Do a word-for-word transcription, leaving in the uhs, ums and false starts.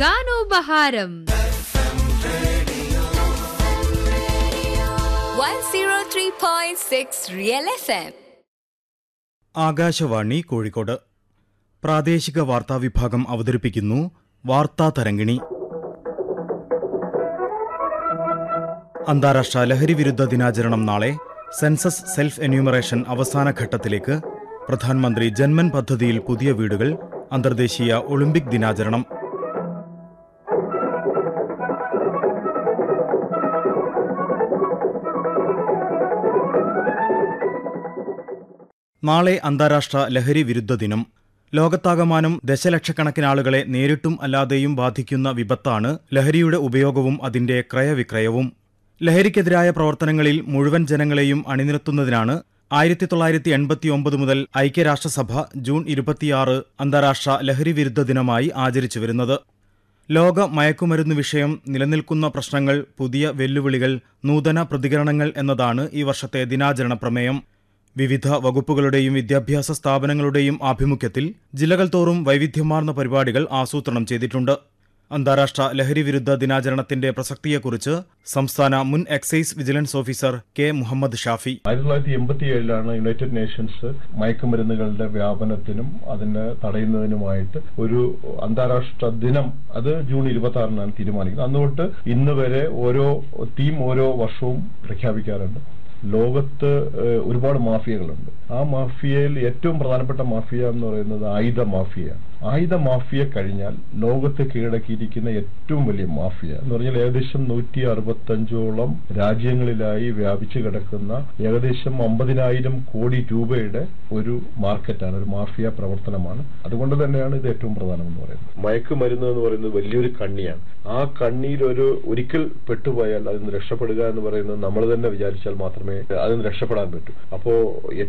ഗാനോപഹാരം one oh three point six Real F M. Akashvani Kozhikode പ്രാദേശിക വാർത്താ വിഭാഗം അവതരിപ്പിക്കുന്നു വാർത്താ തരംഗിണി. അന്താരാഷ്ട്ര ലഹരി വിരുദ്ധ ദിനാചരണം നാളെ. സെൻസസ് സെൽഫ് എന്യൂമറേഷൻ അവസാന ഘട്ടത്തിലേക്ക്. പ്രധാനമന്ത്രി ജന്മൻ പദ്ധതിയിൽ പുതിയ വീടുകൾ. അന്തർദേശീയ ഒളിമ്പിക് ദിനാചരണം. നാളെ അന്താരാഷ്ട്ര ലഹരി വിരുദ്ധ ദിനം. ലോകത്താകമാനം ദശലക്ഷക്കണക്കിന് ആളുകളെ നേരിട്ടും അല്ലാതെയും ബാധിക്കുന്ന വിപത്താണ് ലഹരിയുടെ ഉപയോഗവും അതിന്റെ ക്രയവിക്രയവും. ലഹരിക്കെതിരായ പ്രവർത്തനങ്ങളിൽ മുഴുവൻ ജനങ്ങളെയും അണിനിരത്തുന്നതിനാണ് ആയിരത്തി തൊള്ളായിരത്തി എൺപത്തി ഒമ്പത് മുതൽ ഐക്യരാഷ്ട്രസഭ ജൂൺ ഇരുപത്തിയാറ് അന്താരാഷ്ട്ര ലഹരി വിരുദ്ധ ദിനമായി ആചരിച്ചുവരുന്നത്. ലോക മയക്കുമരുന്ന് വിഷയം, നിലനിൽക്കുന്ന പ്രശ്നങ്ങൾ, പുതിയ വെല്ലുവിളികൾ, നൂതന പ്രതികരണങ്ങൾ എന്നതാണ് ഈ വർഷത്തെ ദിനാചരണ പ്രമേയം. വിവിധ വകുപ്പുകളുടെയും വിദ്യാഭ്യാസ സ്ഥാപനങ്ങളുടെയും ആഭിമുഖ്യത്തിൽ ജില്ലകൾ തോറും വൈവിധ്യമാർന്ന പരിപാടികൾ ആസൂത്രണം ചെയ്തിട്ടുണ്ട്. അന്താരാഷ്ട്ര ലഹരി വിരുദ്ധ ദിനാചരണത്തിന്റെ പ്രസക്തിയെക്കുറിച്ച് സംസ്ഥാന മുൻ excise vigilance officer K Muhammad Shafi. ആയിരത്തി തൊള്ളായിരത്തി എൺപത്തി ഏഴിലാണ് യുണൈറ്റഡ് നേഷൻസ് മയക്കുമരുന്നുകളുടെ വ്യാപനത്തിനും അതിനെ തടയുന്നതിനുമായിട്ട് ഒരു അന്താരാഷ്ട്ര ദിനം, അത് ജൂൺ ഇരുപത്തി ആറിനാണ് തീരുമാനിക്കുന്നത്. അന്ന് തൊട്ട് ഇന്ന് വരെ ഓരോ തീം ഓരോ വർഷവും പ്രഖ്യാപിക്കാറുണ്ട്. ലോകത്ത് ഒരുപാട് മാഫിയകളുണ്ട്. ആ മാഫിയയിൽ ഏറ്റവും പ്രധാനപ്പെട്ട മാഫിയ എന്ന് പറയുന്നത് ആയുധ മാഫിയ. ആയുധ മാഫിയ കഴിഞ്ഞാൽ ലോകത്ത് കീഴടക്കിയിരിക്കുന്ന ഏറ്റവും വലിയ മാഫിയ എന്ന് പറഞ്ഞാൽ ഏകദേശം നൂറ്റി അറുപത്തഞ്ചോളം രാജ്യങ്ങളിലായി വ്യാപിച്ചു കിടക്കുന്ന ഏകദേശം അമ്പതിനായിരം കോടി രൂപയുടെ ഒരു മാർക്കറ്റാണ്, ഒരു മാഫിയ പ്രവർത്തനമാണ്. അതുകൊണ്ട് തന്നെയാണ് ഇത് ഏറ്റവും പ്രധാനമെന്ന് പറയുന്നത്. മയക്കുമരുന്ന് എന്ന് പറയുന്നത് വലിയൊരു കണ്ണിയാണ്. ആ കണ്ണിയിൽ ഒരു ഒരിക്കൽ പെട്ടുപോയാൽ അതിന് രക്ഷപ്പെടുക എന്ന് പറയുന്നത് നമ്മൾ തന്നെ വിചാരിച്ചാൽ മാത്രമേ അതിന് രക്ഷപ്പെടാൻ പറ്റൂ. അപ്പോ